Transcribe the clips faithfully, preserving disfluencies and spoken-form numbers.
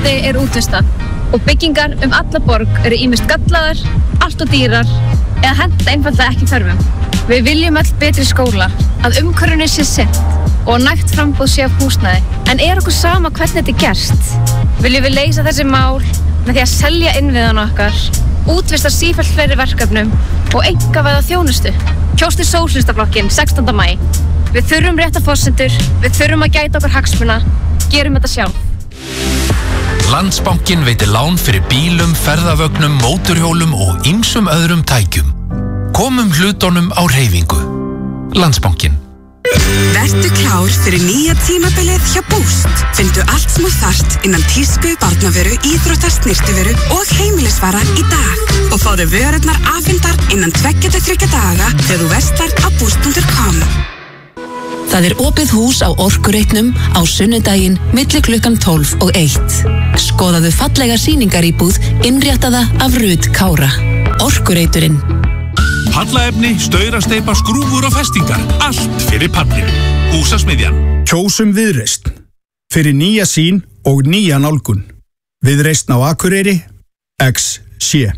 Íslandi er útvistað og byggingar um alla borg eru ýmist gallaðar, allt og dýrar eða henta einfaldlega ekki þörfum. Við viljum öll betri skóla, að umhverfinu sé sinnt og nægt framboð sé af húsnæði. En er okkur sama hvernig þetta er gerst? Viljum við leysa þessi mál með því að selja innviðana okkar, útvista sífellt fleiri verkefnum og einkavæða þjónustu? Kjóstu Sósíalistaflokkinn sextánda maí. Við þurfum réttar forsendur, við þurfum að gæta okkar hagsmuna. Gerum þetta sjálf. Landsbankinn veitir lán fyrir bílum, ferðavögnum, móturhjólum og ýmsum öðrum tækjum. Komum hlutunum á hreyfingu. Landsbankinn. Vertu klár fyrir nýja tímabilið hjá Boost. Findu allt sem þú þarft innan tísku, barnavöru, íþrótta, snyrtivöru og heimilisvara í dag. Og fáðu vörurnar afhentar innan tveggja til þriggja daga þegar þú verslar á boost punktur com. Það er opið hús á Orkureitnum á sunnudaginn milli klukkan tólf og eitt. Skoðaðu fallega sýningaríbúð innréttaða af Rut Kára. Orkureiturinn. Pallaefni, staurasteypa, skrúfur og festingar. Allt fyrir pallin. Húsasmiðjan. Kjósum Viðreisn. Fyrir nýja sýn og nýja nálgun. Viðreisn á Akureyri. X C.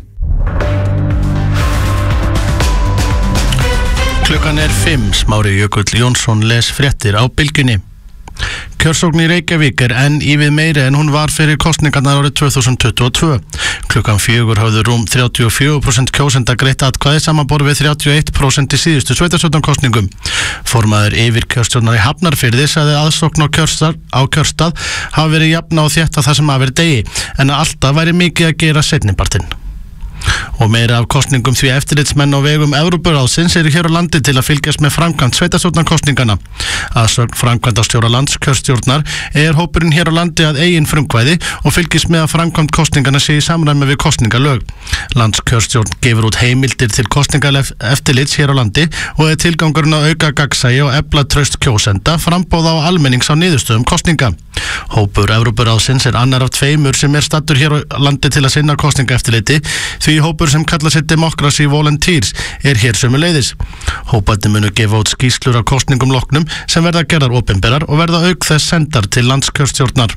Klukkan er fimm. Smári Jökull Jónsson les fréttir á Bylgjunni. Kjörsókn í Reykjavík er enn ívið meiri en hún var fyrir kosningarnar árið tvö þúsund tuttugu og tvö. Klukkan fjögur höfðu rúm þrjátíu og fjögur prósent kjósenda greitt atkvæði samanborið við þrjátíu og eitt prósent í síðustu sveitarstjórnarkosningum. Formaður yfirkjörstjórnar í Hafnarfirði sagði að aðsókn á kjörstað, á kjörstað hafi verið jafna og þétta það sem af er degi, en að alltaf væri mikið að gera seinnipartinn. Og meira af kosningum því eftirlitsmenn á vegum Evrópuráðsins eru hér á landi til að fylgjast með framkvæmd sveitarstjórnarkosningana. Að sögn framkvæmdastjóra landskjörstjórnar er hópurinn hér á landi að eigin frumkvæði og fylgist með að framkvæmd kosningana sé í samræmi við kosningalög. Landskjörstjórn gefur út heimildir til kosningaeftirlits hér á landi og er tilgangurinn að auka gagnsæi og efla traust kjósenda, framboða og almennings á niðurstöðum kosninga. Hópur Evrópuráðsins er annar af tveimur sem er stattur hér á landi til að sinna kosningaeftirliti, því hópur sem kallar sig Democracy Volunteers er hér sömuleiðis. Hóparnir munu gefa út skýrslur af kosningum loknum sem verða gerðar opinberar og verða auk þess sendar til landskjörstjórnar.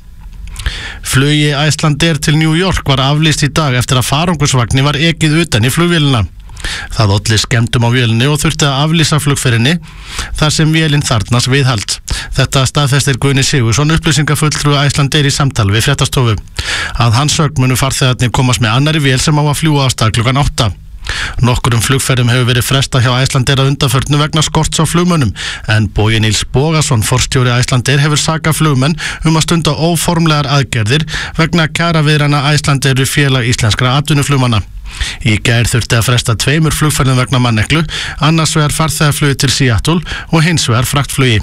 Flugi Icelandair til New York var aflýst í dag eftir að farangursvagni var ekið utan í flugvélina. Það olli skemmdum á vélinni og þurfti að aflýsa flugferðinni þar sem vélinn þarfnast viðhald. Þetta staðfestir Guðni Sigurðsson, upplýsingafulltrúi Icelandair í samtali við fréttastofu. Að hans sögn munu farþegarnir komast með annarri vél sem á að fljúga af stað klukkan átta. Nokkurum flugferðum hefur verið frestað hjá Icelandair að undanförnu vegna skorts á flugmönnum, en Bogi Níls Bogason, forstjóri Icelandair, hefur sakað flugmenn um að stunda óformlegar aðgerðir vegna kjaraviðræðna Icelandair við félag íslenskra atvinnuflugmanna. Í gær þurfti að fresta tveimur flugferðum vegna manneklu, annars vegar farþegaflugi til Seattle og hins vegar fraktflugi.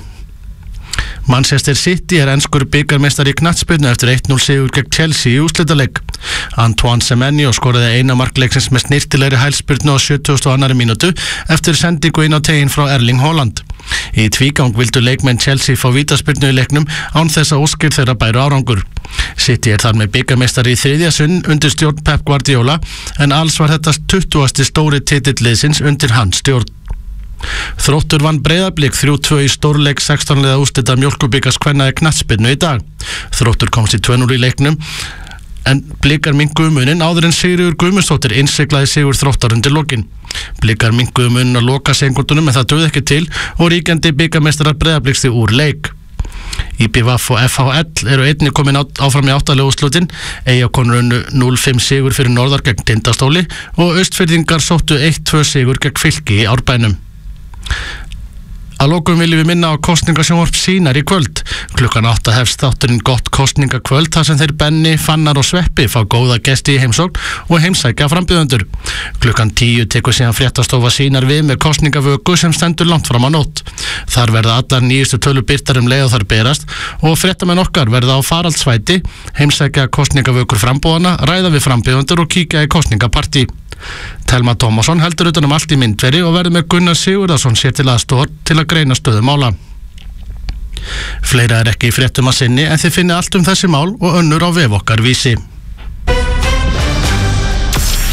Manchester City er enskur bikarmeistari í knattspyrnu eftir eitt núll sigur gegn Chelsea í úrslitaleik. Antoine Semenyo skoraði eina mark leiksins með snyrtilegri hælspyrnu á sjötugasta og annarri mínútu eftir sendingu inn á teginn frá Erling Haaland. Í tvígang vildu leikmenn Chelsea fá vítaspyrnu í leiknum án þess að óskir þeirra bæru árangur. City er þar með bikarmeistari í þriðja sinn undir stjórn Pep Guardiola, en alls var þetta tuttugasti stóri titill liðsins undir hans stjórn. Þróttur vann Breiðablik þrjú tvö í stórleik sextán liða úrslita Mjólkurbikars kvenna í knattspyrnu í dag. Þróttur komst í tvö núll í leiknum, en Blikar minnkuðu muninn áður en Sigríður Guðmundsdóttir innsiglaði sigur Þróttar undir lokin. Blikar minnkuðu muninn að loka sekúndunum, en það dugði ekki til og ríkjandi bikarmeistarar Breiðabliks því úr leik. í B V F og F H L eru einnig komin áfram í áttalegu úrslitin. Eyjakonur unnu núll fimm sigur fyrir Norðar gegn Tindastóli og Austfirðingar sóttu eitt tvö sigur gegn Fylki í Árbænum. Að lokum viljum við minna á kosningasjónvarp Sýnar í kvöld. Klukkan átta hefst þátturinn Gott kosningakvöld þar sem þeir Benni, Fannar og Sveppi fá góða gesti í heimsókn og heimsækja frambjóðendur. Klukkan tíu tekur síðan fréttastofa Sýnar við með kosningavöku sem stendur langt fram á nótt. Þar verða allar nýjustu tölur birtar um leið og þar berast og fréttamenn okkar verða á faraldsvæti, heimsækja kosningavökur frambjóðana, ræða við frambjóðendur og kíkja í kosningapartí. Telma Tómasson heldur utan um allt í myndveri og verður með Gunnar Sigurðarsson sér til aðstoðar til að greina stöðu mála. Fleira er ekki í fréttum að sinni en þið finnið allt um þessi mál og önnur á vef okkar Vísi.